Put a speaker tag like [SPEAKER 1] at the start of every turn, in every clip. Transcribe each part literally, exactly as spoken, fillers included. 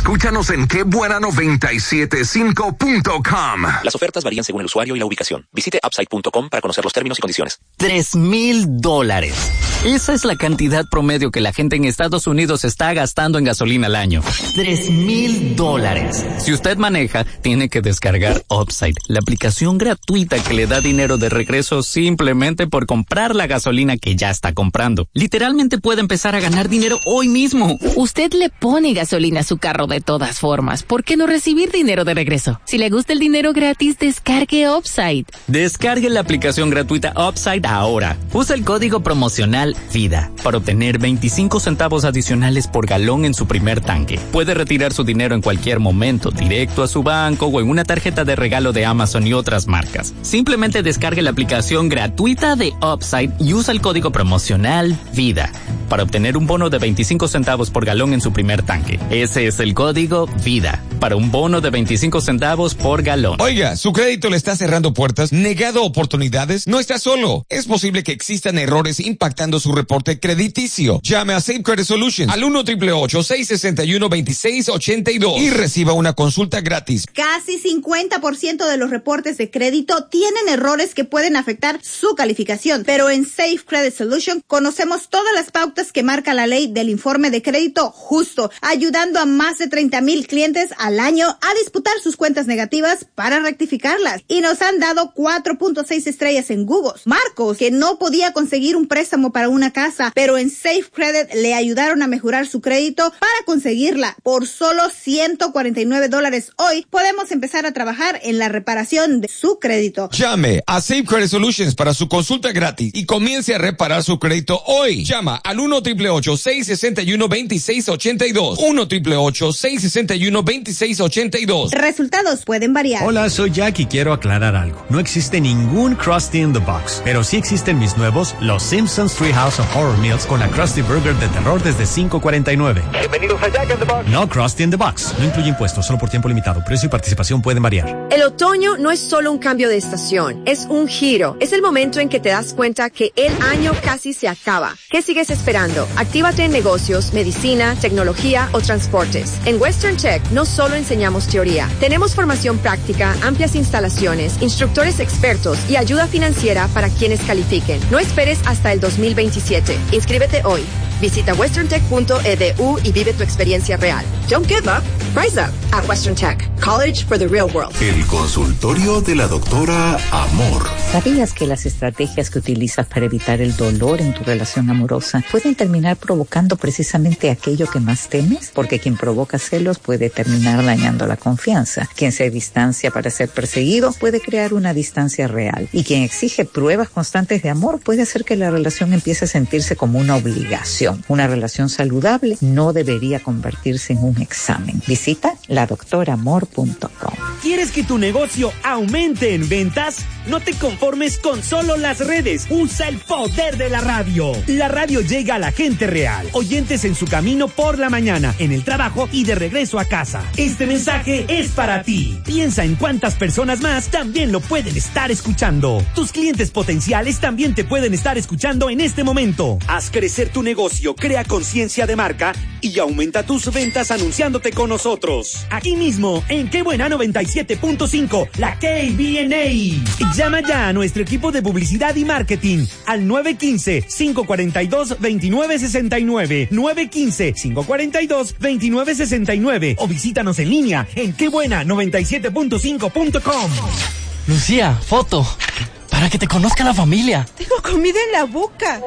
[SPEAKER 1] Escúchanos en que buena noventa y siete cinco punto com.
[SPEAKER 2] Las ofertas varían según el usuario y la ubicación. Visite upside punto com para conocer los términos y condiciones.
[SPEAKER 3] Tres mil dólares. Esa es la cantidad promedio que la gente en Estados Unidos está gastando en gasolina al año. Tres mil dólares. Si usted maneja, tiene que descargar Upside, la aplicación gratuita que le da dinero de regreso simplemente por comprar la gasolina que ya está comprando. Literalmente puede empezar a ganar dinero hoy mismo.
[SPEAKER 4] Usted le pone gasolina a su carro de todas formas. ¿Por qué no recibir dinero de regreso? Si le gusta el dinero gratis, descargue Upside.
[SPEAKER 3] Descargue la aplicación gratuita Upside ahora. Usa el código promocional VIDA para obtener veinticinco centavos adicionales por galón en su primer tanque. Puede retirar su dinero en cualquier momento, directo a su banco o en una tarjeta de regalo de Amazon y otras marcas. Simplemente descargue la aplicación gratuita de Upside y usa el código promocional VIDA para obtener un bono de veinticinco centavos por galón en su primer tanque. Ese es el código VIDA para un bono de veinticinco centavos por galón.
[SPEAKER 5] Oiga, ¿su crédito le está cerrando puertas, negado oportunidades? No está solo. Es posible que existan errores impactando su reporte crediticio. Llame a Safe Credit Solutions al uno ocho ocho ocho, seis seis uno, dos seis ocho dos y reciba una consulta gratis.
[SPEAKER 6] Casi cincuenta por ciento de los reportes de crédito tienen errores que pueden afectar su calificación, pero en Safe Credit Solutions conocemos todas las pautas que marca la ley del informe de crédito justo, ayudando a más de treinta mil clientes al año a disputar sus cuentas negativas para rectificarlas. Y nos han dado cuatro punto seis estrellas en Google. Marcos, que no podía conseguir un préstamo para una casa, pero en Safe Credit le ayudaron a mejorar su crédito para conseguirla. Por solo ciento cuarenta y nueve dólares hoy, podemos empezar a trabajar en la reparación de su crédito.
[SPEAKER 5] Llame a Safe Credit Solutions para su consulta gratis y comience a reparar su crédito hoy. Llama al uno ocho ocho ocho, seis seis uno, dos seis ocho dos. uno ocho ocho ocho, seis seis uno, dos seis ocho dos.
[SPEAKER 6] Resultados pueden variar.
[SPEAKER 7] Hola, soy Jack y quiero aclarar algo. No existe ningún Krusty in the Box, pero sí existen mis nuevos Los Simpsons Treehouse of Horror Meals con la Krusty Burger de terror desde cinco cuarenta y nueve.
[SPEAKER 8] Bienvenidos a Jack in the Box.
[SPEAKER 7] No Krusty in the Box. No incluye impuestos, solo por tiempo limitado. Precio y participación pueden variar.
[SPEAKER 9] El otoño no es solo un cambio de estación, es un giro. Es el momento en que te das cuenta que el año casi se acaba. ¿Qué sigues esperando? Actívate en negocios, medicina, tecnología o transportes. En Western Tech no solo enseñamos teoría. Tenemos formación práctica, amplias instalaciones, instructores expertos y ayuda financiera para quienes califiquen. No esperes hasta el dos mil veintisiete. Inscríbete hoy. Visita western tech punto e d u y vive tu experiencia real. Don't give up. Rise up at Western Tech. College for the real world.
[SPEAKER 10] El consultorio de la doctora Amor.
[SPEAKER 11] ¿Sabías que las estrategias que utilizas para evitar el dolor en tu relación amorosa pueden terminar provocando precisamente aquello que más temes? Porque quien provoca celos puede terminar dañando la confianza. Quien se distancia para ser perseguido puede crear una distancia real. Y quien exige pruebas constantes de amor puede hacer que la relación empiece a sentirse como una obligación. Una relación saludable no debería convertirse en un examen. Visita la doctora amor punto com.
[SPEAKER 12] ¿Quieres que tu negocio aumente en ventas? No te conformes con solo las redes. Usa el poder de la radio. La radio llega a la gente real. Oyentes en su camino por la mañana, en el trabajo y de regreso a casa. Este mensaje es para ti. Piensa en cuántas personas más también lo pueden estar escuchando. Tus clientes potenciales también te pueden estar escuchando en este momento. Haz crecer tu negocio, crea conciencia de marca y aumenta tus ventas anunciándote con nosotros. Aquí mismo, en Qué Buena noventa y siete punto cinco, la K B N A. Llama ya a nuestro equipo de publicidad y marketing al nueve uno cinco, cinco cuatro dos, dos nueve seis nueve, nueve uno cinco, cinco cuatro dos, dos nueve seis nueve o visítanos en línea en qué buena noventa y siete punto cinco punto com.
[SPEAKER 13] Lucía, foto, para que te conozca la familia.
[SPEAKER 14] Tengo comida en la boca.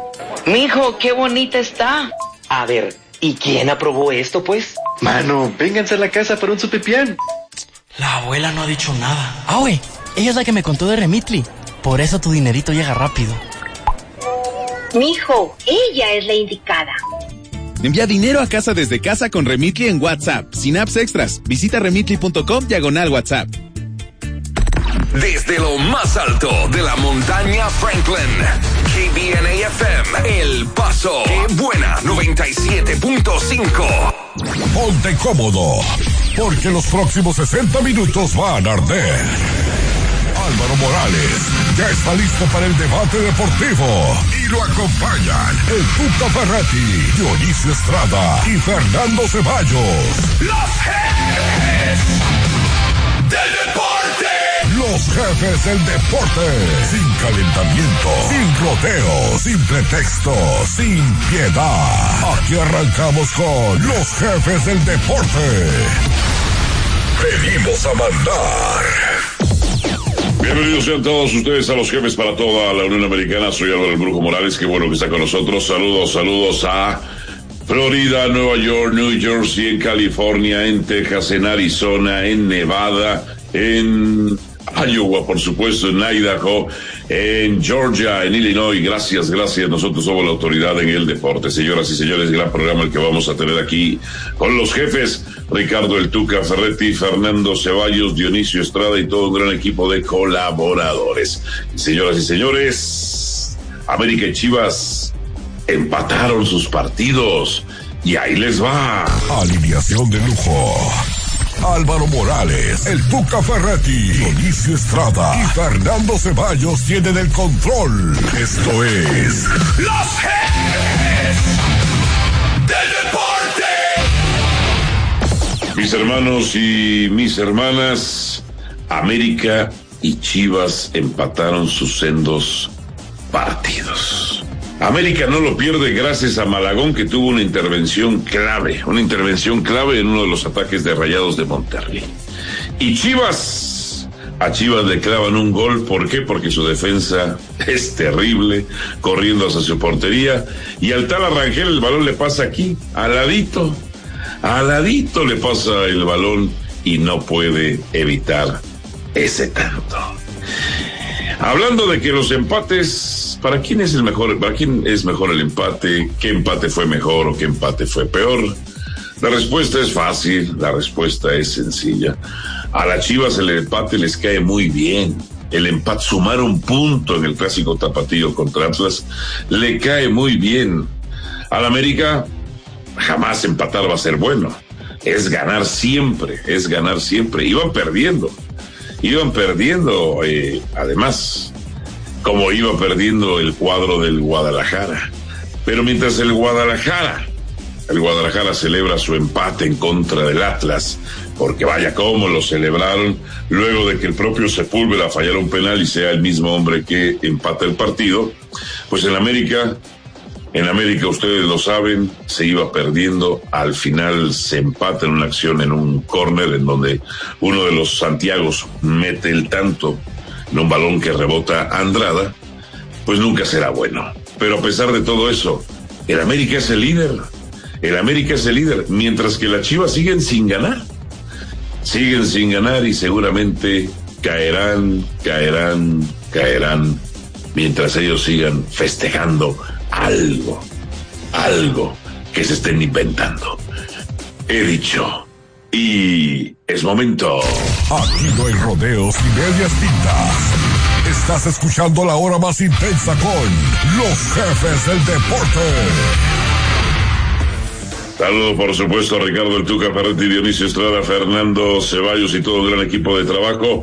[SPEAKER 15] Mijo, qué bonita está. A ver, ¿y quién aprobó esto, pues?
[SPEAKER 16] Mano, vénganse a la casa para un supipián.
[SPEAKER 13] La abuela no ha dicho nada. Ah, güey, ella es la que me contó de Remitly. Por eso tu dinerito llega rápido.
[SPEAKER 17] Mijo, ella es la indicada.
[SPEAKER 18] Envía dinero a casa desde casa con Remitly en WhatsApp, sin apps extras. Visita remitly punto com diagonal WhatsApp.
[SPEAKER 1] Desde lo más alto de la montaña Franklin, K B N A F M, El Paso. Qué Buena noventa y siete punto cinco.
[SPEAKER 19] Ponte cómodo, porque los próximos sesenta minutos van a arder.
[SPEAKER 8] Álvaro Morales ya está listo para el debate deportivo y lo acompañan el Tuca Ferretti, Dionisio Estrada y Fernando Ceballos.
[SPEAKER 1] Los jefes del deporte.
[SPEAKER 8] Los jefes del deporte. Sin calentamiento, sin rodeo, sin pretexto, sin piedad. Aquí arrancamos con los jefes del deporte. Venimos a mandar.
[SPEAKER 19] Bienvenidos sean todos ustedes a los jefes para toda la Unión Americana. Soy Álvaro el Brujo Morales, qué bueno que está con nosotros. Saludos, saludos a Florida, Nueva York, New Jersey, en California, en Texas, en Arizona, en Nevada, en Iowa, por supuesto, en Idaho, en Georgia, en Illinois. Gracias, gracias. Nosotros somos la autoridad en el deporte. Señoras y señores, gran programa el que vamos a tener aquí con los jefes. Ricardo El Tuca Ferretti, Fernando Ceballos, Dionisio Estrada y todo un gran equipo de colaboradores. Señoras y señores, América y Chivas empataron sus partidos y ahí les va.
[SPEAKER 8] Alineación de lujo. Álvaro Morales, El Tuca Ferretti, Dionisio Estrada y Fernando Ceballos tienen el control. Esto es
[SPEAKER 1] Los Jefes del Deporte.
[SPEAKER 19] Mis hermanos y mis hermanas, América y Chivas empataron sus sendos partidos. América no lo pierde gracias a Malagón, que tuvo una intervención clave, una intervención clave en uno de los ataques de Rayados de Monterrey. Y Chivas, a Chivas le clavan un gol, ¿por qué? Porque su defensa es terrible, corriendo hacia su portería, y al tal Arrangel el balón le pasa aquí, al ladito, al ladito le pasa el balón y no puede evitar ese tanto. Hablando de que los empates, ¿para quién es el mejor? ¿Para quién es mejor el empate? ¿Qué empate fue mejor o qué empate fue peor? La respuesta es fácil, la respuesta es sencilla. A las Chivas el empate les cae muy bien. El empate, sumar un punto en el clásico tapatío contra Atlas, le cae muy bien. Al América, jamás empatar va a ser bueno. Es ganar siempre, es ganar siempre. Iban perdiendo. Iban perdiendo, eh, además, como iba perdiendo el cuadro del Guadalajara. Pero mientras el Guadalajara, el Guadalajara celebra su empate en contra del Atlas, porque vaya cómo lo celebraron, luego de que el propio Sepúlveda fallara un penal y sea el mismo hombre que empata el partido, pues en América, en América ustedes lo saben, se iba perdiendo, al final se empata en una acción en un córner en donde uno de los Santiagos mete el tanto en un balón que rebota a Andrada, pues nunca será bueno. Pero a pesar de todo eso, el América es el líder, el América es el líder, mientras que las Chivas siguen sin ganar, siguen sin ganar y seguramente caerán, caerán, caerán, mientras ellos sigan festejando algo, algo que se estén inventando. He dicho, y es momento.
[SPEAKER 8] Aquí no hay rodeos ni medias tintas. Estás escuchando la hora más intensa con los jefes del deporte.
[SPEAKER 19] Saludo por supuesto a Ricardo El Tuca Ferretti, Dionisio Estrada, Fernando Ceballos y todo el gran equipo de trabajo.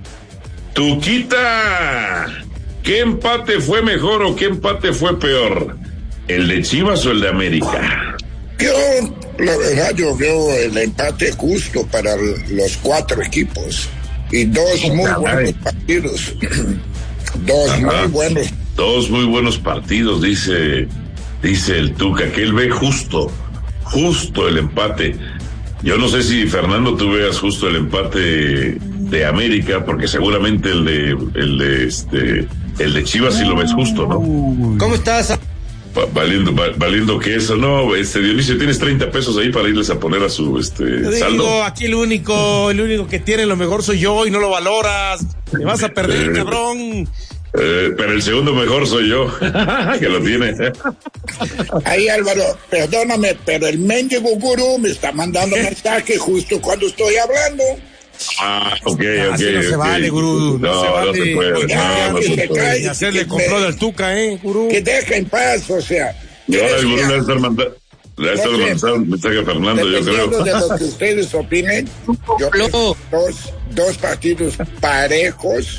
[SPEAKER 19] Tuquita, ¿qué empate fue mejor o qué empate fue peor? ¿El de Chivas o el de América?
[SPEAKER 20] Yo, la verdad, yo veo el empate justo para los cuatro equipos. Y dos muy buenos partidos. Dos Ajá. muy buenos.
[SPEAKER 19] Dos muy buenos partidos, dice, dice el Tuca, que él ve justo, justo el empate. Yo no sé si, Fernando, tú veas justo el empate de América, porque seguramente el de, el de este, el de Chivas sí lo ves justo, ¿no?
[SPEAKER 21] ¿Cómo estás?
[SPEAKER 19] Valiendo, valiendo que eso, no, este Dionisio, tienes treinta pesos ahí para irles a poner a su este
[SPEAKER 21] Yo
[SPEAKER 19] saldo.
[SPEAKER 21] Digo, aquí el único, el único que tiene lo mejor soy yo y no lo valoras. Me vas a perder, eh, cabrón.
[SPEAKER 19] Eh, pero el segundo mejor soy yo, que lo tiene.
[SPEAKER 20] Ahí, Álvaro, perdóname, pero el mendigo gurú me está mandando mensaje justo cuando estoy hablando.
[SPEAKER 19] Ah, ok, ok.
[SPEAKER 21] Así no
[SPEAKER 19] okay.
[SPEAKER 21] se vale, gurú. No,
[SPEAKER 19] no se, vale. no se puede.
[SPEAKER 20] Ya,
[SPEAKER 19] no, no
[SPEAKER 20] que
[SPEAKER 19] se
[SPEAKER 20] puede.
[SPEAKER 21] Y hacerle control al Tuca, ¿eh, gurú?
[SPEAKER 20] Que deje en paz, o sea.
[SPEAKER 19] Y ahora el gurú le va a estar mandando, le va a estar mandando un mensaje a Fernando, yo creo.
[SPEAKER 20] De lo que ustedes opinen, yo creo dos, dos partidos parejos,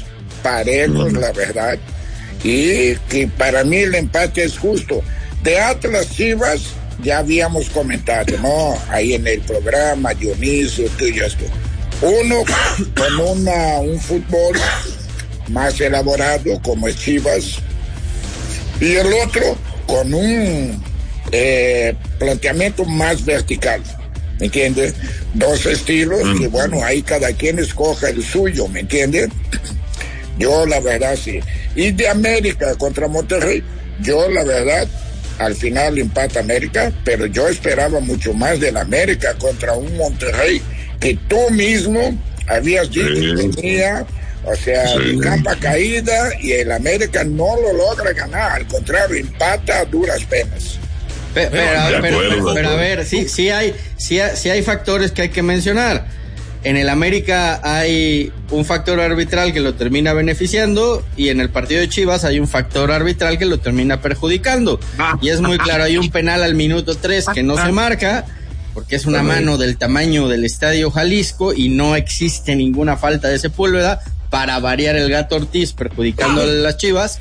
[SPEAKER 20] parejos, la verdad, y que para mí el empate es justo. De Atlas Chivas ya habíamos comentado, ¿no? Ahí en el programa, Dionisio, tú y yo esto. Uno con una, un fútbol más elaborado como es Chivas, y el otro con un eh, planteamiento más vertical, ¿me entiendes? Dos estilos mm. que bueno, ahí cada quien escoja el suyo, ¿me entiendes? Yo la verdad sí. Y de América contra Monterrey, yo la verdad al final empata América, pero yo esperaba mucho más del América contra un Monterrey que tú mismo habías dicho sí. que tenía, o sea, sí. capa caída, y el América no lo logra ganar, al contrario, empata a duras penas.
[SPEAKER 2] Pero, pero, pero, pero, pero a ver, sí, sí hay, sí, sí hay factores que hay que mencionar. En el América hay un factor arbitral que lo termina beneficiando, y en el partido de Chivas hay un factor arbitral que lo termina perjudicando. Y es muy claro, hay un penal al minuto tres que no se marca, porque es una mano del tamaño del Estadio Jalisco y no existe ninguna falta de Sepúlveda, para variar el Gato Ortiz perjudicando a las Chivas.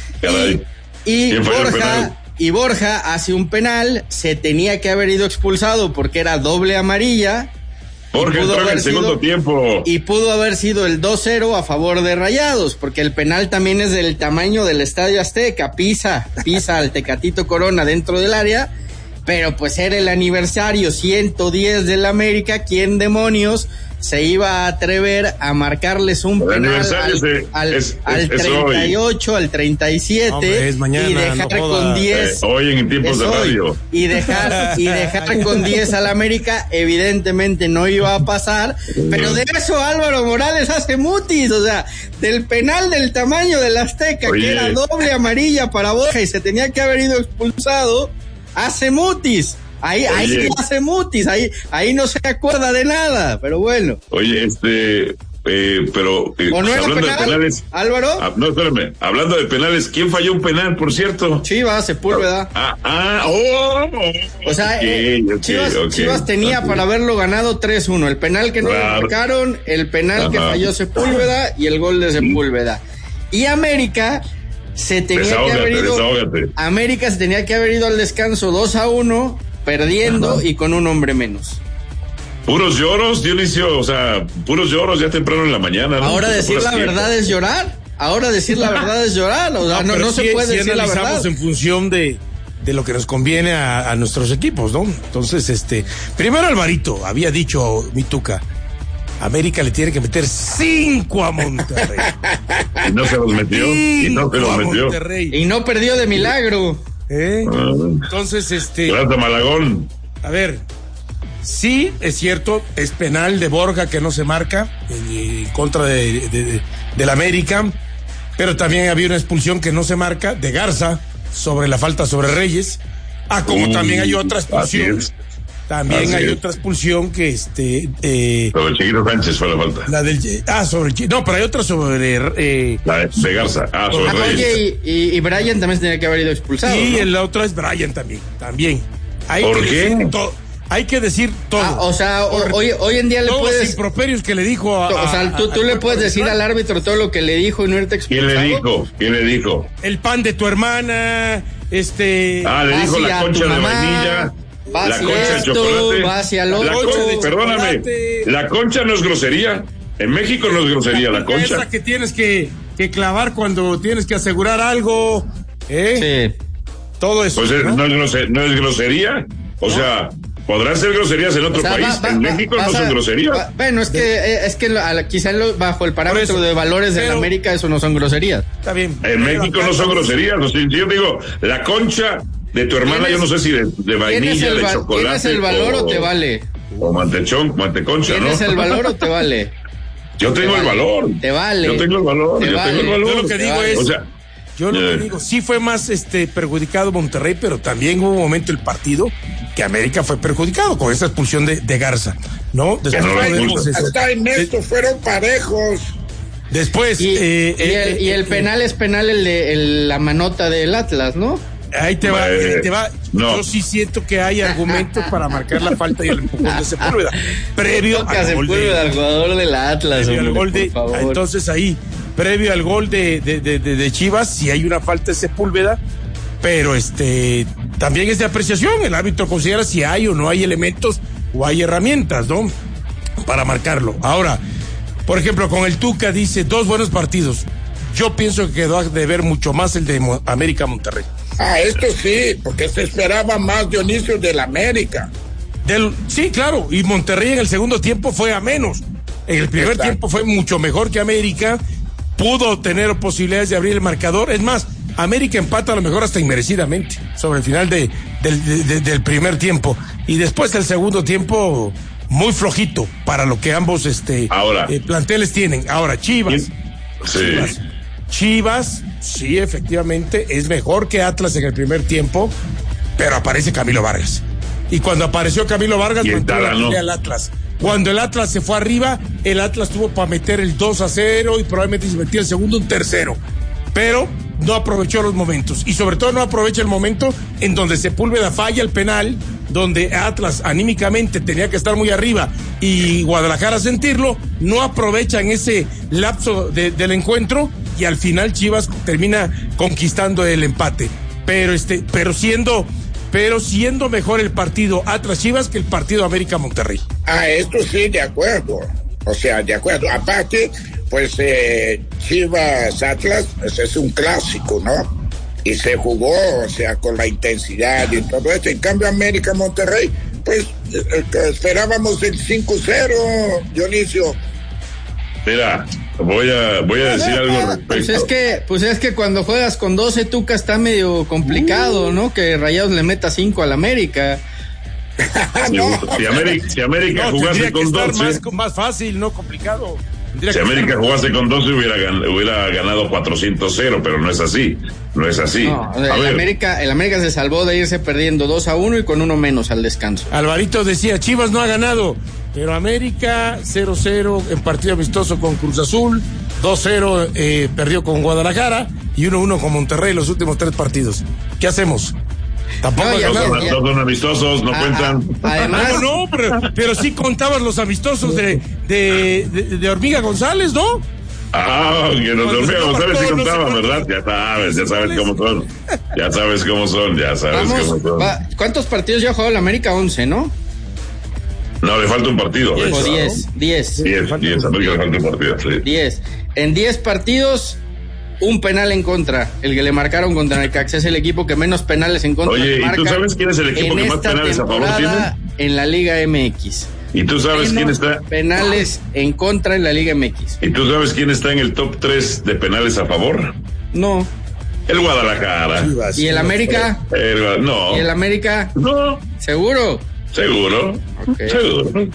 [SPEAKER 2] Y, y Borja... Y Borja hace un penal, se tenía que haber ido expulsado porque era doble amarilla.
[SPEAKER 19] Porque entró en el segundo sido, tiempo.
[SPEAKER 2] Y pudo haber sido el dos cero a favor de Rayados, porque el penal también es del tamaño del Estadio Azteca, pisa, pisa al Tecatito Corona dentro del área, pero pues era el aniversario ciento diez del América, ¿quién demonios se iba a atrever a marcarles un el penal al, se, al, es, al es, treinta y ocho, al treinta y siete, hombre, es mañana, y dejar no con diez,
[SPEAKER 19] eh, hoy en tiempos de radio,
[SPEAKER 2] y dejar, y dejar con diez al América? Evidentemente no iba a pasar, pero de eso Álvaro Morales hace mutis, o sea, del penal del tamaño del Azteca, oye, que era doble amarilla para Borja y se tenía que haber ido expulsado, hace mutis. Ahí, Oye. ahí sí hace mutis, ahí, ahí no se acuerda de nada, pero bueno.
[SPEAKER 19] Oye, este, eh, pero, eh,
[SPEAKER 2] ¿O no
[SPEAKER 19] hablando
[SPEAKER 2] penal,
[SPEAKER 19] de penales.
[SPEAKER 2] Álvaro?
[SPEAKER 19] Ah, no, espérame, hablando de penales, ¿quién falló un penal, por cierto?
[SPEAKER 2] Chivas, Sepúlveda.
[SPEAKER 19] Ah, ah, oh, oh,
[SPEAKER 2] o sea,
[SPEAKER 19] okay,
[SPEAKER 2] eh,
[SPEAKER 19] okay,
[SPEAKER 2] Chivas,
[SPEAKER 19] okay,
[SPEAKER 2] Chivas tenía okay. para haberlo ganado tres uno, el penal que no claro. le marcaron, el penal Ajá. que falló Sepúlveda y el gol de Sepúlveda. Y América se tenía desahógate, que haber ido, desahógate. América se tenía que haber ido al descanso dos a uno, perdiendo Ajá. y con un hombre menos.
[SPEAKER 19] Puros lloros, Dionisio, o sea, puros lloros ya temprano en la mañana, ¿no?
[SPEAKER 2] Ahora decir la tiempo. verdad es llorar. Ahora decir la verdad es llorar. O sea, no, no, no se puede si decir la verdad.
[SPEAKER 21] En función de, de lo que nos conviene a, a nuestros equipos, ¿no? Entonces, este, primero Alvarito había dicho, mi Tuca, América le tiene que meter cinco a Monterrey.
[SPEAKER 19] Y no se los metió. Cinco y no se los metió.
[SPEAKER 2] Monterrey. Y no perdió de milagro.
[SPEAKER 21] ¿Eh? Ah. Entonces, este.
[SPEAKER 19] Gracias, Malagón.
[SPEAKER 21] A ver, sí, es cierto, es penal de Borja que no se marca en, en contra de, de, de, del América, pero también había una expulsión que no se marca de Garza sobre la falta sobre Reyes. Ah, como Uy, también hay otra expulsión. También así hay es. otra expulsión que este. Eh,
[SPEAKER 19] sobre el Chiquito Sánchez fue la falta.
[SPEAKER 21] La del. Ah, sobre el No, pero hay otra sobre. Eh,
[SPEAKER 19] la de, de Garza. Ah, sobre
[SPEAKER 2] ah, Reyes. Oye, y, y, y Brian también tenía que haber ido expulsado.
[SPEAKER 21] Y
[SPEAKER 2] ¿no?
[SPEAKER 21] la otra es Brian también. También. Hay
[SPEAKER 19] ¿Por
[SPEAKER 21] que
[SPEAKER 19] qué?
[SPEAKER 21] Decir todo, hay que decir todo.
[SPEAKER 2] Ah, o sea, hoy, hoy en día le
[SPEAKER 21] todos
[SPEAKER 2] puedes.
[SPEAKER 21] Los improperios que le dijo a.
[SPEAKER 2] O sea, tú,
[SPEAKER 21] a,
[SPEAKER 2] tú
[SPEAKER 21] a,
[SPEAKER 2] le
[SPEAKER 21] a,
[SPEAKER 2] puedes decir al árbitro todo lo que le dijo y no irte expulsado.
[SPEAKER 19] ¿Quién le dijo? ¿Quién le dijo?
[SPEAKER 21] El pan de tu hermana. Este.
[SPEAKER 19] Ah, le dijo la concha de vainilla.
[SPEAKER 2] Va
[SPEAKER 19] la
[SPEAKER 2] hacia
[SPEAKER 19] concha
[SPEAKER 2] esto,
[SPEAKER 19] de chocolate.
[SPEAKER 2] Va hacia lo
[SPEAKER 19] la
[SPEAKER 2] otro.
[SPEAKER 19] Concha, perdóname, la concha no es grosería. En México no es grosería la, la concha.
[SPEAKER 21] Esa que tienes que, que clavar cuando tienes que asegurar algo. ¿Eh? Sí. Todo eso.
[SPEAKER 19] Pues ¿no? No, es grosería, no es grosería. O ¿no? sea, podrán ser groserías en otro o sea, país. Va, va, en va, México no son groserías. Va,
[SPEAKER 2] bueno, es que, es que quizá bajo el parámetro de valores de América eso no son groserías.
[SPEAKER 21] Está bien.
[SPEAKER 19] En México no son groserías. O sea, yo digo, la concha de tu hermana, yo no sé si de, de vainilla, de chocolate.
[SPEAKER 2] ¿Tienes el valor o, o te vale?
[SPEAKER 19] O mantechón, manteconcha, ¿no?
[SPEAKER 2] ¿Tienes el valor o te vale?
[SPEAKER 19] Yo tengo
[SPEAKER 2] vale.
[SPEAKER 19] el valor.
[SPEAKER 2] Te vale.
[SPEAKER 19] Yo tengo el valor.
[SPEAKER 2] Te
[SPEAKER 19] yo
[SPEAKER 2] vale.
[SPEAKER 19] tengo el valor.
[SPEAKER 21] Yo lo que digo
[SPEAKER 19] vale.
[SPEAKER 21] es.
[SPEAKER 19] O sea,
[SPEAKER 21] yo lo
[SPEAKER 19] eh.
[SPEAKER 21] que digo, sí fue más este perjudicado Monterrey, pero también hubo un momento el partido que América fue perjudicado con esa expulsión de, de Garza, ¿no?
[SPEAKER 20] Después no podemos, hasta en esto fueron parejos.
[SPEAKER 21] Después.
[SPEAKER 2] Y,
[SPEAKER 21] eh,
[SPEAKER 2] y, el,
[SPEAKER 21] eh,
[SPEAKER 2] y el
[SPEAKER 21] eh,
[SPEAKER 2] penal es penal el de el, la manota del Atlas, ¿no?
[SPEAKER 21] Ahí te va, eh, ahí te va. No. Yo sí siento que hay argumentos para marcar la falta y el empujón de Sepúlveda. Previo
[SPEAKER 2] al gol de,
[SPEAKER 21] al
[SPEAKER 2] jugador del Atlas, hombre,
[SPEAKER 21] al gol de,
[SPEAKER 2] por favor.
[SPEAKER 21] Entonces ahí, previo al gol de, de, de, de, de Chivas, si hay una falta de Sepúlveda, pero este también es de apreciación, el árbitro considera si hay o no hay elementos o hay herramientas, ¿no? Para marcarlo. Ahora, por ejemplo, con el Tuca dice dos buenos partidos. Yo pienso que quedó de ver mucho más el de América Monterrey.
[SPEAKER 20] Ah, esto sí, porque se esperaba más Dionisio del América.
[SPEAKER 21] Del, sí, claro, y Monterrey en el segundo tiempo fue a menos. En el primer Exacto. tiempo fue mucho mejor que América, pudo tener posibilidades de abrir el marcador. Es más, América empata a lo mejor hasta inmerecidamente sobre el final de, del, de, de, del primer tiempo. Y después del segundo tiempo, muy flojito para lo que ambos este,
[SPEAKER 19] Ahora,
[SPEAKER 21] eh, planteles tienen. Ahora, Chivas.
[SPEAKER 19] Sí.
[SPEAKER 21] Chivas. Chivas, sí, efectivamente, es mejor que Atlas en el primer tiempo, pero aparece Camilo Vargas. Y cuando apareció Camilo Vargas, mantuvo la pelea al Atlas. Cuando el Atlas se fue arriba, el Atlas tuvo para meter el dos a cero y probablemente se metía el segundo, un tercero. Pero no aprovechó los momentos. Y sobre todo no aprovecha el momento en donde Sepúlveda falla el penal, donde Atlas anímicamente tenía que estar muy arriba y Guadalajara sentirlo, no aprovechan ese lapso de, del encuentro y al final Chivas termina conquistando el empate. Pero este, pero siendo, pero siendo mejor el partido Atlas Chivas que el partido América Monterrey.
[SPEAKER 20] Ah, esto sí, de acuerdo. O sea, de acuerdo. Aparte, pues eh, Chivas Atlas, pues es un clásico, ¿no? Y se jugó, o sea, con la intensidad y todo eso. En cambio, América Monterrey, pues eh, esperábamos el cinco cero, Dionisio.
[SPEAKER 19] Mira, voy a voy a decir algo al respecto.
[SPEAKER 2] Pues es que, pues es que cuando juegas con doce, Tuca, está medio complicado, uh. ¿no? Que Rayados le meta cinco al América.
[SPEAKER 19] Si, no, si América, si América
[SPEAKER 21] no,
[SPEAKER 19] jugase con doce,
[SPEAKER 21] más, más fácil, no complicado.
[SPEAKER 19] Si América jugase con doce hubiera, gan, hubiera ganado cuatrocientos cero, pero no es así, no es así.
[SPEAKER 2] No, el, América, el América se salvó de irse perdiendo dos a uno y con uno menos al descanso.
[SPEAKER 21] Alvarito decía, Chivas no ha ganado, pero América cero cero en partido amistoso con Cruz Azul, dos cero eh, perdió con Guadalajara y uno uno con Monterrey los últimos tres partidos. ¿Qué hacemos? Tampoco
[SPEAKER 19] no, ya,
[SPEAKER 21] no,
[SPEAKER 19] ya, son amistosos, no ah, cuentan.
[SPEAKER 21] Además, no, no, pero, pero sí contabas los amistosos de, de, de, de Hormiga González, ¿no?
[SPEAKER 19] Ah, que los de Hormiga González sí contaban, ¿verdad? Ya sabes, ya sabes cómo son. Ya sabes cómo son, ya sabes
[SPEAKER 2] Vamos,
[SPEAKER 19] cómo son.
[SPEAKER 2] Va, ¿cuántos partidos ya ha jugado la América? once, ¿no?
[SPEAKER 19] No, le falta un partido.
[SPEAKER 2] diez, o diez, diez.
[SPEAKER 19] diez, diez, América le falta un partido, sí.
[SPEAKER 2] diez. En diez partidos, un penal en contra, el que le marcaron contra Necaxa. Es el equipo que menos penales en contra
[SPEAKER 19] Oye,
[SPEAKER 2] le marca.
[SPEAKER 19] ¿y tú sabes quién es el equipo que más penales a favor tiene?
[SPEAKER 2] En la Liga M X.
[SPEAKER 19] ¿Y tú sabes
[SPEAKER 2] menos
[SPEAKER 19] quién está?
[SPEAKER 2] Penales en contra en la Liga M X.
[SPEAKER 19] ¿Y tú sabes quién está en el top tres de penales a favor?
[SPEAKER 2] No.
[SPEAKER 19] El Guadalajara.
[SPEAKER 2] ¿Y el América?
[SPEAKER 19] El, no.
[SPEAKER 2] ¿Y el América?
[SPEAKER 19] No.
[SPEAKER 2] ¿Seguro?
[SPEAKER 19] Seguro. Okay. Seguro.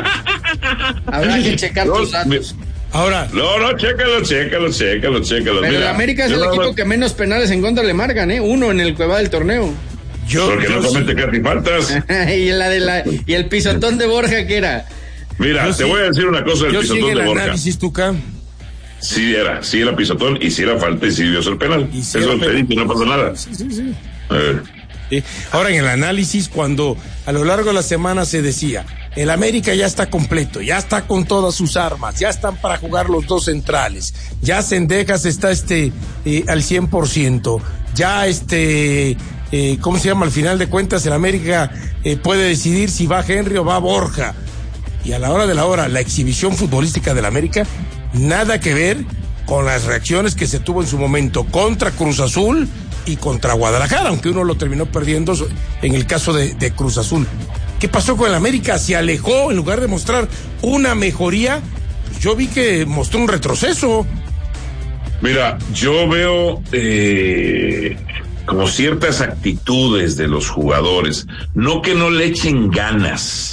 [SPEAKER 2] Habrá que checar
[SPEAKER 19] no,
[SPEAKER 2] tus datos.
[SPEAKER 21] Ahora.
[SPEAKER 19] No, no, chécalo, chécalo, chécalo, chécalo.
[SPEAKER 2] Pero
[SPEAKER 19] Mira,
[SPEAKER 2] el América es el equipo no... que menos penales en contra le marcan, ¿eh? Uno en el que va del torneo.
[SPEAKER 19] Yo, Porque yo no comete sí. casi faltas.
[SPEAKER 2] y, la de la, y el pisotón de Borja, ¿qué era?
[SPEAKER 19] Mira, yo te sí. voy a decir una cosa del
[SPEAKER 21] yo
[SPEAKER 19] pisotón de Borja.
[SPEAKER 21] Análisis, Tuca.
[SPEAKER 19] Sí era, sí era pisotón y sí era falta y sí dio el penal. Y sí Eso es y no pasa nada.
[SPEAKER 21] Sí, sí, sí. Eh. Sí. Ahora, en el análisis, cuando a lo largo de la semana se decía, el América ya está completo, ya está con todas sus armas, ya están para jugar los dos centrales, ya Cendejas está este eh, al cien por ciento, ya este, eh, ¿cómo se llama? Al final de cuentas, el América eh, puede decidir si va Henry o va Borja. Y a la hora de la hora, la exhibición futbolística del América, nada que ver con las reacciones que se tuvo en su momento contra Cruz Azul y contra Guadalajara, aunque uno lo terminó perdiendo en el caso de, de Cruz Azul. ¿Qué pasó con el América? Se alejó en lugar de mostrar una mejoría. Yo vi que mostró un retroceso.
[SPEAKER 19] Mira, yo veo eh, como ciertas actitudes de los jugadores, no que no le echen ganas.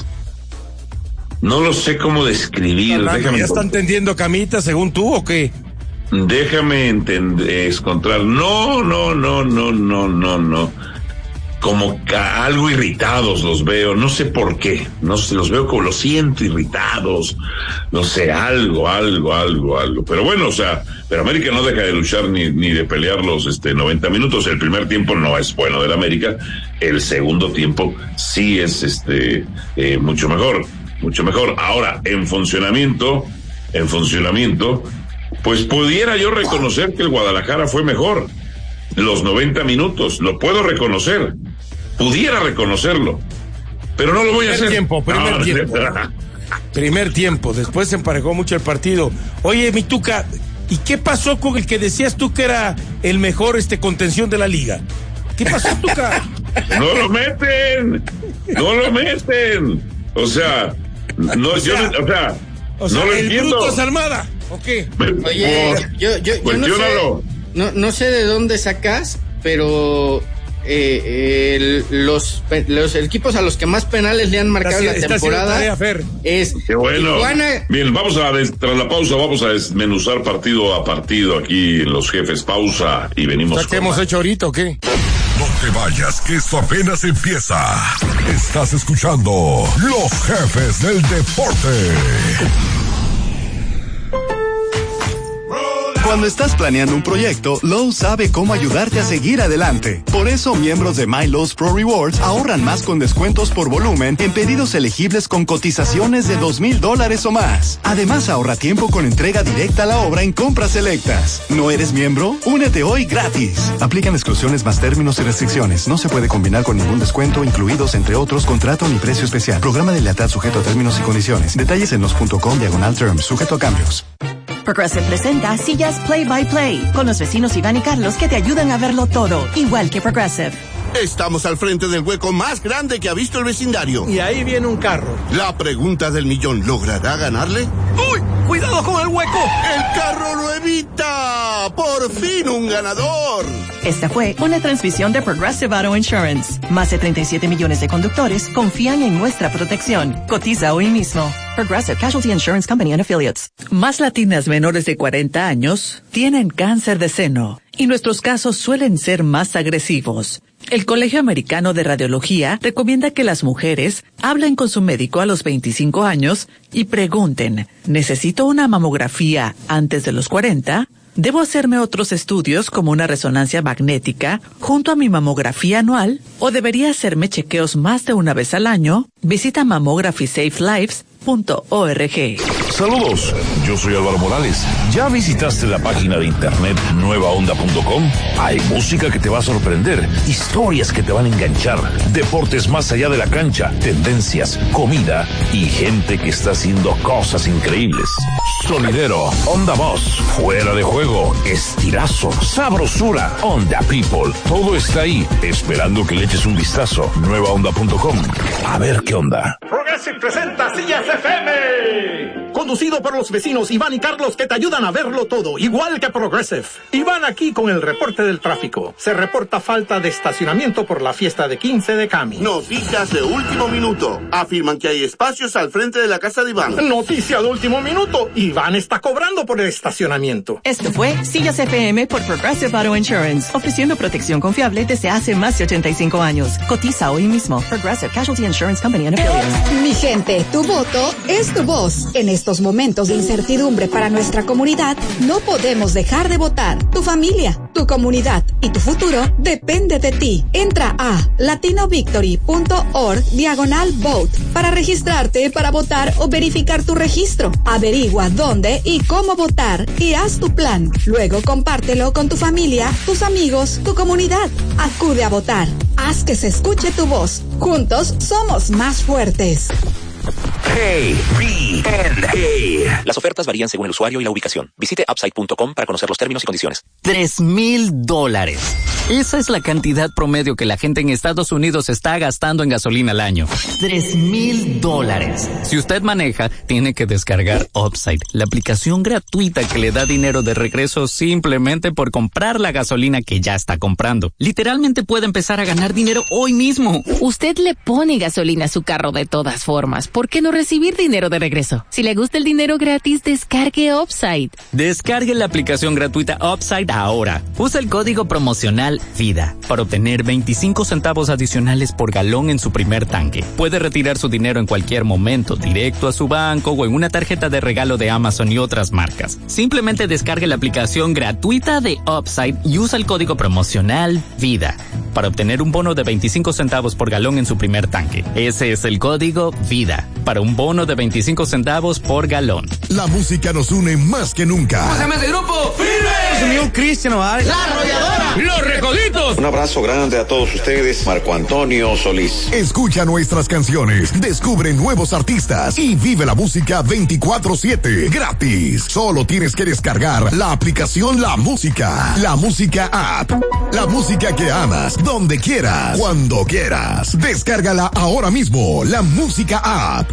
[SPEAKER 19] No lo sé cómo describir.
[SPEAKER 21] Déjame ¿Ya están tendiendo camita según tú o qué?
[SPEAKER 19] Déjame entender, encontrar. No, no, no, no, no, no, no. Como algo irritados los veo, no sé por qué. No sé, los veo como lo siento irritados. No sé, algo, algo, algo, algo. Pero bueno, o sea, pero América no deja de luchar ni, ni de pelear los este noventa minutos. El primer tiempo no es bueno del América. El segundo tiempo sí es este eh, mucho mejor. Mucho mejor. Ahora, en funcionamiento, en funcionamiento, pues pudiera yo reconocer que el Guadalajara fue mejor. Los noventa minutos, lo puedo reconocer. Pudiera reconocerlo. Pero no lo voy a hacer.
[SPEAKER 21] Tiempo, primer
[SPEAKER 19] no,
[SPEAKER 21] tiempo. Primer tiempo, después se emparejó mucho el partido. Oye, mi Tuca, ¿y qué pasó con el que decías tú que era el mejor este contención de la liga? ¿Qué pasó, Tuca?
[SPEAKER 19] No lo meten, no lo meten. O sea, no,
[SPEAKER 21] o sea,
[SPEAKER 19] yo, o sea,
[SPEAKER 21] o sea
[SPEAKER 19] no lo
[SPEAKER 21] el
[SPEAKER 19] entiendo.
[SPEAKER 21] Bruto es Almada, ¿o qué?
[SPEAKER 2] Oye, yo, yo, yo no sé, no, no sé de dónde sacas, pero eh, el, los, los equipos a los que más penales le han marcado en la temporada es
[SPEAKER 19] Qué bueno.
[SPEAKER 2] Tijuana.
[SPEAKER 19] Bien, vamos a, tras la pausa, vamos a desmenuzar partido a partido aquí en Los Jefes. Pausa y venimos.
[SPEAKER 21] O sea, ¿qué hemos hecho ahorita o qué?
[SPEAKER 8] No te vayas, que esto apenas empieza. Estás escuchando Los Jefes del Deporte.
[SPEAKER 4] Cuando estás planeando un proyecto, Lowe's sabe cómo ayudarte a seguir adelante. Por eso, miembros de My Lowe's Pro Rewards ahorran más con descuentos por volumen en pedidos elegibles con cotizaciones de dos mil dólares o más. Además, ahorra tiempo con entrega directa a la obra en compras selectas. ¿No eres miembro? Únete hoy gratis. Aplican exclusiones más términos y restricciones. No se puede combinar con ningún descuento, incluidos, entre otros, contrato ni precio especial. Programa de lealtad sujeto a términos y condiciones. Detalles en los punto com diagonal terms, sujeto a cambios.
[SPEAKER 22] Progressive presenta Sillas Play by Play, con los vecinos Iván y Carlos que te ayudan a verlo todo, igual que Progressive.
[SPEAKER 23] Estamos al frente del hueco más grande que ha visto el vecindario.
[SPEAKER 21] Y ahí viene un carro.
[SPEAKER 23] La pregunta del millón, ¿logrará ganarle?
[SPEAKER 21] ¡Uy! ¡Cuidado con el hueco!
[SPEAKER 23] ¡El carro lo evita! ¡Por fin un ganador!
[SPEAKER 22] Esta fue una transmisión de Progressive Auto Insurance. Más de treinta y siete millones de conductores confían en nuestra protección. Cotiza hoy mismo. Progressive Casualty Insurance Company and Affiliates.
[SPEAKER 11] Más latinas menores de cuarenta años tienen cáncer de seno y nuestros casos suelen ser más agresivos. El Colegio Americano de Radiología recomienda que las mujeres hablen con su médico a los veinticinco años y pregunten, ¿necesito una mamografía antes de los cuarenta? ¿Debo hacerme otros estudios como una resonancia magnética junto a mi mamografía anual? ¿O debería hacerme chequeos más de una vez al año? Visita mammography safe lives punto org.
[SPEAKER 24] Saludos, yo soy Álvaro Morales. ¿Ya visitaste la página de internet nueva onda punto com? Hay música que te va a sorprender, historias que te van a enganchar, deportes más allá de la cancha, tendencias, comida y gente que está haciendo cosas increíbles. Sonidero, Onda Voz, fuera de juego, estirazo, sabrosura, Onda People, todo está ahí, esperando que le eches un vistazo. nueva onda punto com. A ver qué onda.
[SPEAKER 25] Progressive presenta Sillas F M, conducido por los vecinos Iván y Carlos que te ayudan a verlo todo, igual que Progressive. Iván aquí con el reporte del tráfico. Se reporta falta de estacionamiento por la fiesta de quince de Cami.
[SPEAKER 23] Noticias de último minuto. Afirman que hay espacios al frente de la casa de Iván.
[SPEAKER 25] Noticia de último minuto. Iván está cobrando por el estacionamiento.
[SPEAKER 22] Esto fue Sillas F M por Progressive Auto Insurance, ofreciendo protección confiable desde hace más de ochenta y cinco años. Cotiza hoy mismo. Progressive Casualty Insurance Company and Affiliates.
[SPEAKER 26] Mi gente, tu voto es tu voz. En estos momentos de incertidumbre para nuestra comunidad, no podemos dejar de votar. Tu familia, tu comunidad y tu futuro depende de ti. Entra a latinovictory punto org diagonal vote para registrarte para votar o verificar tu registro. Averigua dónde y cómo votar y haz tu plan. Luego compártelo con tu familia, tus amigos, tu comunidad. Acude a votar. Haz que se escuche tu voz. Juntos somos más fuertes.
[SPEAKER 1] K B N A.
[SPEAKER 27] Las ofertas varían según el usuario y la ubicación. Visite upside punto com para conocer los términos y condiciones.
[SPEAKER 3] Tres mil dólares. Esa es la cantidad promedio que la gente en Estados Unidos está gastando en gasolina al año. Tres mil dólares. Si usted maneja, tiene que descargar Upside, la aplicación gratuita que le da dinero de regreso simplemente por comprar la gasolina que ya está comprando. Literalmente puede empezar a ganar dinero hoy mismo.
[SPEAKER 28] Usted le pone gasolina a su carro de todas formas. ¿Por qué no recibir dinero de regreso? Si le gusta el dinero gratis, descargue Upside.
[SPEAKER 3] Descargue la aplicación gratuita Upside ahora. Usa el código promocional VIDA para obtener veinticinco centavos adicionales por galón en su primer tanque. Puede retirar su dinero en cualquier momento, directo a su banco o en una tarjeta de regalo de Amazon y otras marcas. Simplemente descargue la aplicación gratuita de Upside y usa el código promocional VIDA. para obtener un bono de veinticinco centavos por galón en su primer tanque. Ese es el código VIDA para un bono de veinticinco centavos por galón.
[SPEAKER 8] La música nos une más que nunca.
[SPEAKER 5] ¿Cómo se llama ese grupo? ¡Firme!
[SPEAKER 21] Unión Cristian Nodal.
[SPEAKER 5] La Arrolladora. Los Recoditos.
[SPEAKER 6] Un abrazo grande a todos ustedes. Marco Antonio Solís.
[SPEAKER 8] Escucha nuestras canciones, descubre nuevos artistas y vive la música veinticuatro siete gratis. Solo tienes que descargar la aplicación La Música. La Música App. La música que amas, donde quieras, cuando quieras. Descárgala ahora mismo. La Música App.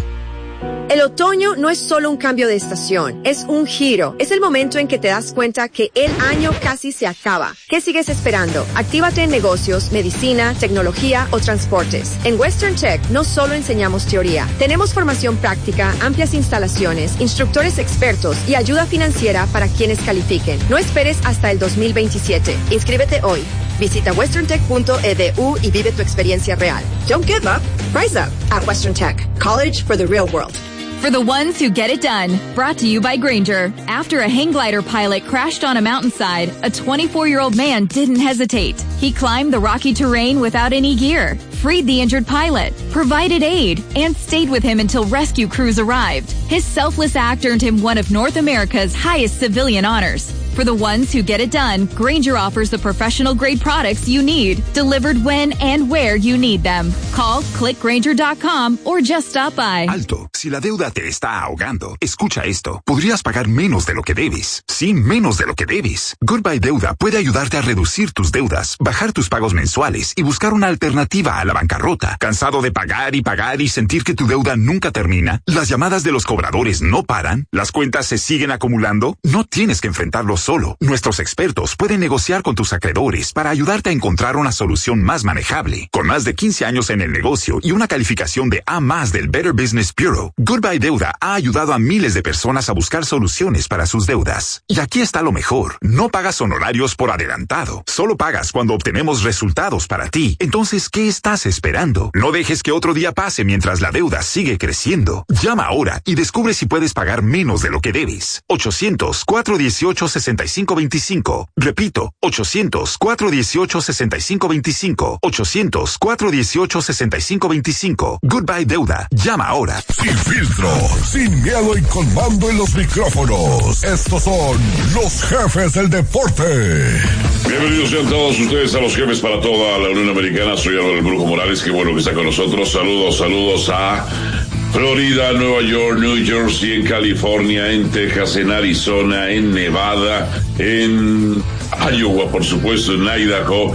[SPEAKER 7] El otoño no es solo un cambio de estación, es un giro. Es el momento en que te das cuenta que el año casi se acaba. ¿Qué sigues esperando? Actívate en negocios, medicina, tecnología o transportes. En Western Tech no solo enseñamos teoría. Tenemos formación práctica, amplias instalaciones, instructores expertos y ayuda financiera para quienes califiquen. No esperes hasta el dos mil veintisiete. Inscríbete hoy. Visita western tech punto e d u y vive tu experiencia real. Don't give up. Rise up at Western Tech. College for the real world.
[SPEAKER 9] For the ones who get it done, brought to you by Grainger. After a hang glider pilot crashed on a mountainside, a twenty-four-year-old man didn't hesitate. He climbed the rocky terrain without any gear, freed the injured pilot, provided aid, and stayed with him until rescue crews arrived. His selfless act earned him one of North America's highest civilian honors. For the ones who get it done, Grainger offers the professional-grade products you need, delivered when and where you need them. Call, click grainger dot com, or just stop by.
[SPEAKER 10] Alto. Si la deuda te está ahogando, escucha esto. Podrías pagar menos de lo que debes. Sí, menos de lo que debes. Goodbye Deuda puede ayudarte a reducir tus deudas, bajar tus pagos mensuales y buscar una alternativa a la bancarrota. ¿Cansado de pagar y pagar y sentir que tu deuda nunca termina? ¿Las llamadas de los cobradores no paran? ¿Las cuentas se siguen acumulando? No tienes que enfrentarlos solo. Nuestros expertos pueden negociar con tus acreedores para ayudarte a encontrar una solución más manejable. Con más de quince años en el negocio y una calificación de A más del Better Business Bureau, Goodbye Deuda ha ayudado a miles de personas a buscar soluciones para sus deudas. Y aquí está lo mejor. No pagas honorarios por adelantado. Solo pagas cuando obtenemos resultados para ti. Entonces, ¿qué estás esperando? No dejes que otro día pase mientras la deuda sigue creciendo. Llama ahora y descubre si puedes pagar menos de lo que debes. ochocientos, cuatrocientos dieciocho, sesenta y cinco veinticinco. Repito, ochocientos, cuatrocientos dieciocho, sesenta y cinco veinticinco. ochocientos, cuatrocientos dieciocho, sesenta y cinco veinticinco. Goodbye Deuda. Llama ahora.
[SPEAKER 8] Sin filtro, sin miedo y con mando en los micrófonos. Estos son los jefes del deporte.
[SPEAKER 19] Bienvenidos sean todos ustedes a los jefes para toda la Unión Americana. Soy Álvaro del Brujo Morales. Qué bueno que está con nosotros. Saludos, saludos a Florida, Nueva York, New Jersey, en California, en Texas, en Arizona, en Nevada, en Iowa, por supuesto, en Idaho,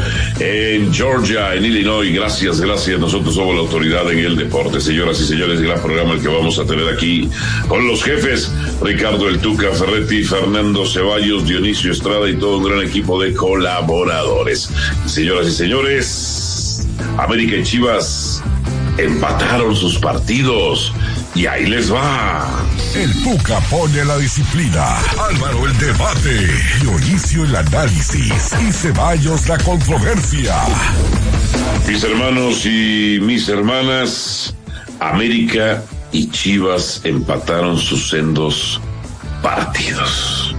[SPEAKER 19] en Georgia, en Illinois. Gracias, gracias. Nosotros somos la autoridad en el deporte. Señoras y señores, gran programa el que vamos a tener aquí con los jefes. Ricardo El Tuca Ferretti, Fernando Ceballos, Dionisio Estrada y todo un gran equipo de colaboradores. Señoras y señores, América y Chivas empataron sus partidos y ahí les va.
[SPEAKER 8] El Tuca pone la disciplina, Álvaro el debate, Dionisio el análisis y Ceballos la controversia.
[SPEAKER 19] Mis hermanos y mis hermanas, América y Chivas empataron sus sendos partidos.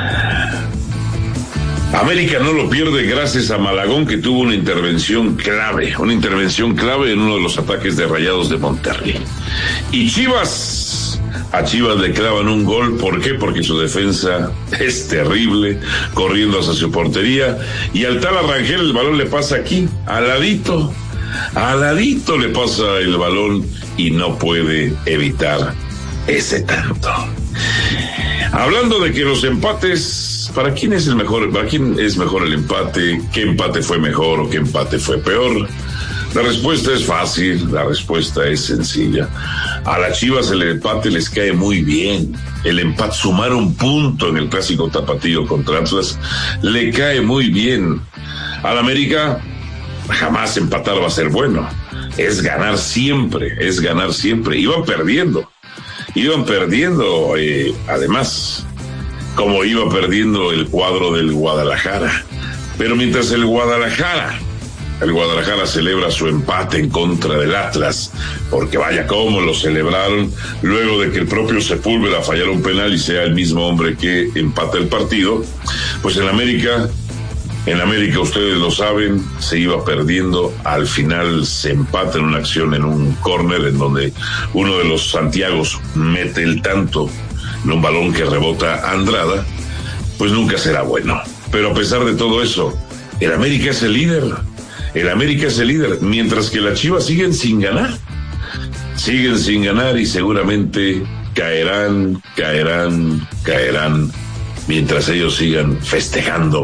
[SPEAKER 19] América no lo pierde gracias a Malagón, que tuvo una intervención clave, una intervención clave en uno de los ataques de Rayados de Monterrey. Y Chivas, a Chivas le clavan un gol. ¿Por qué? Porque su defensa es terrible, corriendo hacia su portería, y al tal Arrangel el balón le pasa aquí, al ladito, al ladito le pasa el balón y no puede evitar ese tanto. Hablando de que los empates, ¿para quién es el mejor? ¿Para quién es mejor el empate? ¿Qué empate fue mejor o qué empate fue peor? La respuesta es fácil, la respuesta es sencilla. A las Chivas el empate les cae muy bien. El empate, sumar un punto en el clásico tapatío contra Atlas, le cae muy bien. Al América, jamás empatar va a ser bueno. Es ganar siempre, es ganar siempre. Iban perdiendo, iban perdiendo, eh, además, como iba perdiendo el cuadro del Guadalajara. Pero mientras el Guadalajara, el Guadalajara celebra su empate en contra del Atlas, porque vaya cómo lo celebraron, luego de que el propio Sepúlveda fallara un penal y sea el mismo hombre que empata el partido, pues en América En América, ustedes lo saben, se iba perdiendo, al final se empata en una acción en un córner en donde uno de los Santiagos mete el tanto en un balón que rebota a Andrada, pues nunca será bueno. Pero a pesar de todo eso, el América es el líder, el América es el líder, mientras que las Chivas siguen sin ganar, siguen sin ganar y seguramente caerán, caerán, caerán, mientras ellos sigan festejando